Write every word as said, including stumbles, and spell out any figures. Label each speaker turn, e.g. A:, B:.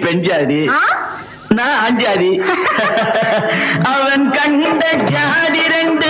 A: பெண் ஜாதி, நான் ஆஞ்சாதி. அவன் கண்ட ஜாதி ரெண்டு